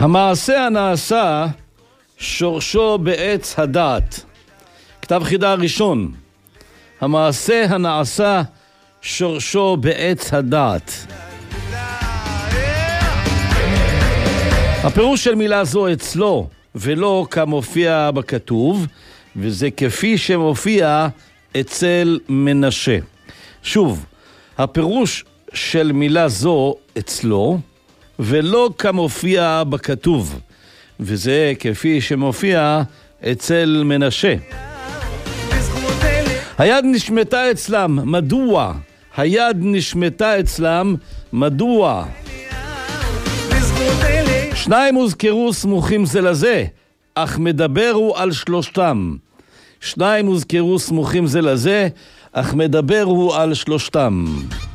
המעשה הנעשה שורשו בעץ הדעת. כתב חידה ראשון. המעשה הנעשה שורשו בעץ הדעת. הפירוש של מילה זו אצלו ולא כמופיע בכתוב, וזה כפי שמופיע אצל מנשה. שוב, הפירוש של מילה זו אצלו ולא כמופיע בכתוב, וזה כפי שמופיע אצל מנשה. היד נשמתה אצלם, מדוע? היד נשמתה אצלם, מדוע? שניים הוזכרו סמוכים זה לזה, אך מדברו על שלושתם. שניים הוזכרו סמוכים זה לזה, אך מדברו על שלושתם.